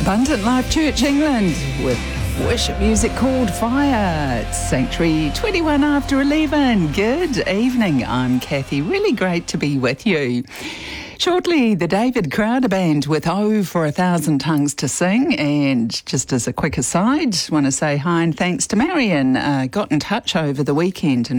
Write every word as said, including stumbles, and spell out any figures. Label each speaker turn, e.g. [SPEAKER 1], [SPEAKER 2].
[SPEAKER 1] Abundant Life Church England with worship music called Fire. It's Sanctuary twenty-one after eleven. Good evening. I'm Kathy. Really great to be with you. Shortly, the David Crowder Band with Oh for a Thousand Tongues to Sing. And just as a quick aside, want to say hi and thanks to Marion. Uh, got in touch over the weekend and